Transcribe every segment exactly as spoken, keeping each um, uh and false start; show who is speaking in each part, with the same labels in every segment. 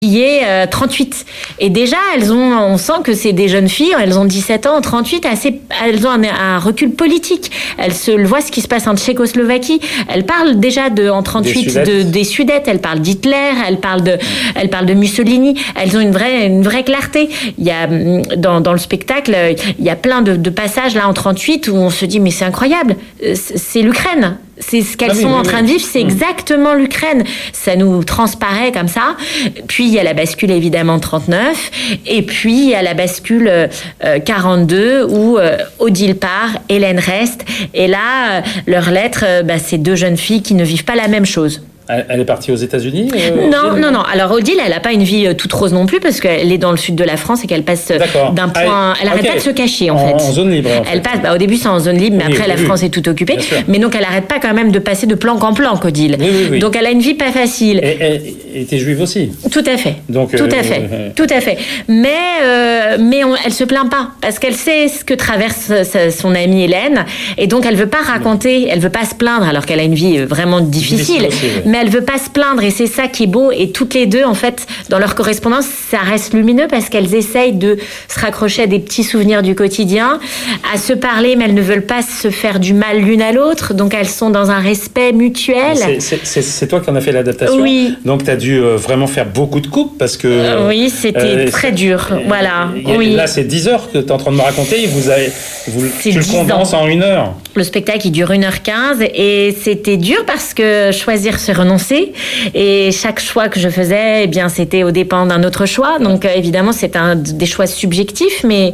Speaker 1: qui est euh, trente-huit. Et déjà, elles ont, on sent que c'est des jeunes filles, elles ont dix-sept ans, trente-huit, assez, elles ont un, un recul politique. Elles se voient ce qui se passe en Tchécoslovaquie. Elles parlent déjà de, en trente-huit des Sudètes, de, des Sudètes. Elles parlent d'Hitler, elles parlent de, elles parlent de Mussolini. Elles ont une vraie, une vraie clarté. Il y a, dans, dans le spectacle, il y a plein de, de passages là en trente-huit où on se dit, mais c'est incroyable. C'est l'Ukraine. C'est ce qu'elles ah oui, sont oui, en train oui. de vivre, c'est exactement l'Ukraine. Ça nous transparaît comme ça. Puis il y a la bascule évidemment trente-neuf, et puis il y a la bascule euh, quarante-deux où euh, Odile part, Hélène reste. Et là, euh, leur lettre, euh, bah, c'est deux jeunes filles qui ne vivent pas la même chose.
Speaker 2: Elle est partie aux États-Unis euh,
Speaker 1: Non, non, non. Alors Odile, elle n'a pas une vie toute rose non plus parce qu'elle est dans le sud de la France et qu'elle passe D'accord. d'un point. Elle n'arrête okay. pas de se cacher en,
Speaker 2: en
Speaker 1: fait.
Speaker 2: En zone libre. En fait.
Speaker 1: Elle passe. Bah, au début, c'est en zone libre, mais oui, après, oui, la France oui. est toute occupée. Mais donc, elle n'arrête pas quand même de passer de planque en planque, Odile.
Speaker 2: Oui, oui, oui.
Speaker 1: Donc, elle a une vie pas facile.
Speaker 2: Et elle était juive aussi.
Speaker 1: Tout à fait.
Speaker 2: Donc,
Speaker 1: tout
Speaker 2: euh,
Speaker 1: à fait.
Speaker 2: Euh...
Speaker 1: Tout à fait. Mais, euh, mais on, elle se plaint pas parce qu'elle sait ce que traverse sa, son amie Hélène, et donc elle veut pas raconter, elle veut pas se plaindre alors qu'elle a une vie vraiment difficile. difficile aussi, oui. Mais elle veut pas se plaindre. Et c'est ça qui est beau. Et toutes les deux, en fait, dans leur correspondance, ça reste lumineux parce qu'elles essayent de se raccrocher à des petits souvenirs du quotidien, à se parler, mais elles ne veulent pas se faire du mal l'une à l'autre. Donc, elles sont dans un respect mutuel.
Speaker 2: C'est toi qui en as fait l'adaptation.
Speaker 1: Oui.
Speaker 2: Donc, tu as dû euh, vraiment faire beaucoup de coupes parce que...
Speaker 1: Euh, oui, c'était euh, très dur. Euh, voilà.
Speaker 2: A,
Speaker 1: oui.
Speaker 2: Là, c'est dix heures que tu es en train de me raconter. Vous avez, vous, tu le condenses en une heure.
Speaker 1: Le spectacle, il dure une heure quinze et c'était dur parce que choisir, c'est renoncer. Et chaque choix que je faisais, eh bien, c'était au dépend d'un autre choix. Donc, euh, évidemment, c'est un des choix subjectifs, mais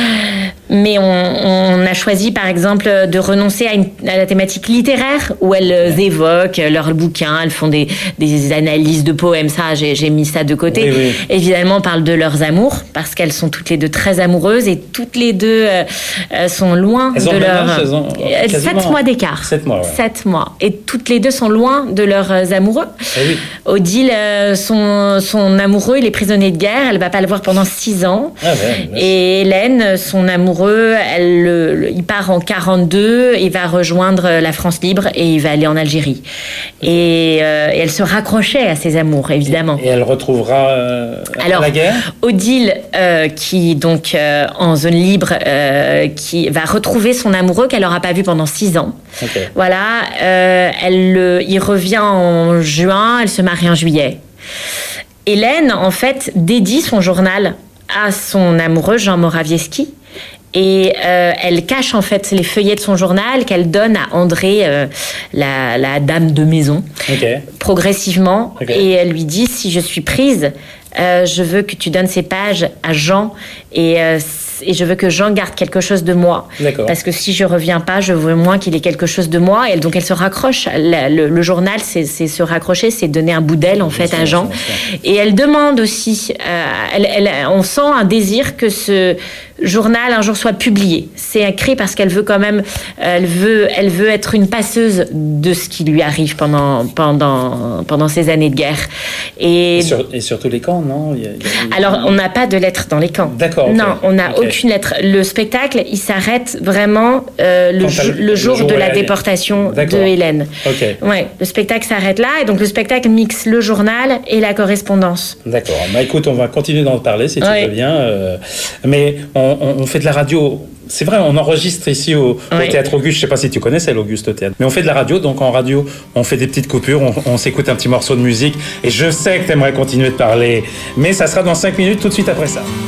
Speaker 1: mais on, on a choisi, par exemple, de renoncer à, une, à la thématique littéraire où elles ouais. évoquent leurs bouquins, elles font des, des analyses de poèmes. Ça, j'ai, j'ai mis ça de côté. Oui, oui. Évidemment, on parle de leurs amours parce qu'elles sont toutes les deux très amoureuses et toutes les deux euh, sont loin
Speaker 2: elles
Speaker 1: de
Speaker 2: ont
Speaker 1: leur.
Speaker 2: Âge, elles ont
Speaker 1: Sept mois d'écart.
Speaker 2: Sept mois. Ouais.
Speaker 1: Sept mois. Et toutes les deux sont loin de leurs amoureux.
Speaker 2: Eh oui.
Speaker 1: Odile, euh, son, son amoureux, il est prisonnier de guerre. Elle va pas le voir pendant six ans.
Speaker 2: Ah ouais, ouais.
Speaker 1: Et Hélène, son amoureux, elle, le, le, il part en quarante-deux. Il va rejoindre la France libre et il va aller en Algérie. Et, euh, et elle se raccrochait à ses amours, évidemment.
Speaker 2: Et, et elle retrouvera euh,
Speaker 1: Alors,
Speaker 2: la guerre.
Speaker 1: Odile, euh, qui donc euh, en zone libre, euh, qui va retrouver son amoureux qu'elle n'aura pas vu pendant six ans.
Speaker 2: Okay.
Speaker 1: Voilà, euh, elle, euh, il revient en juin, elle se marie en juillet. Hélène, en fait, dédie son journal à son amoureux Jean Morawiecki. Et euh, elle cache en fait les feuillets de son journal qu'elle donne à André, euh, la, la dame de maison,
Speaker 2: okay.
Speaker 1: progressivement.
Speaker 2: Okay.
Speaker 1: Et elle lui dit, si je suis prise, euh, je veux que tu donnes ces pages à Jean et, euh, et je veux que Jean garde quelque chose de moi.
Speaker 2: D'accord.
Speaker 1: Parce que si je reviens pas, je veux moins qu'il ait quelque chose de moi. Et donc elle se raccroche. Le, le, le journal, c'est, c'est se raccrocher, c'est donner un bout d'elle en fait à Jean. Et elle demande aussi, euh, elle, elle, on sent un désir que ce journal un jour soit publié. C'est écrit parce qu'elle veut quand même, elle veut, elle veut être une passeuse de ce qui lui arrive pendant pendant pendant ces années de guerre. Et,
Speaker 2: et, sur, et sur tous les camps, non il y a, il y a...
Speaker 1: Alors on n'a pas de lettres dans les camps.
Speaker 2: D'accord. Okay.
Speaker 1: Non, on n'a okay. aucune lettre. Le spectacle, il s'arrête vraiment euh, le, ju- le, le jour, jour de la déportation de Hélène.
Speaker 2: Ok.
Speaker 1: Ouais, le spectacle s'arrête là et donc le spectacle mixe le journal et la correspondance.
Speaker 2: D'accord. Bah écoute, on va continuer d'en parler si tu ouais. veux bien. Euh, mais on, on, on fait de la radio. C'est vrai, on enregistre ici au,
Speaker 1: oui.
Speaker 2: au Théâtre Auguste. Je ne sais pas si tu connais, c'est l'Auguste Théâtre. Mais on fait de la radio, donc en radio, on fait des petites coupures, on, on s'écoute un petit morceau de musique. Et je sais que tu aimerais continuer de parler, mais ça sera dans cinq minutes, tout de suite après ça.